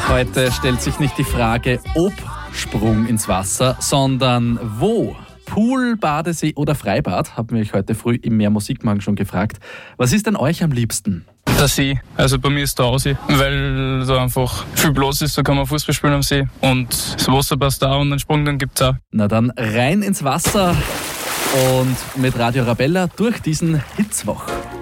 Heute stellt sich nicht die Frage, ob Sprung ins Wasser, sondern wo. Pool, Badesee oder Freibad, haben wir euch heute früh im Mehr Musikmorgen schon gefragt. Was ist denn euch am liebsten? Der See, also bei mir ist der Aussee, weil da einfach viel bloß ist, da kann man Fußball spielen am See und das Wasser passt da und einen Sprung dann gibt's auch. Na dann rein ins Wasser und mit Radio Arabella durch diesen Hitzwoch.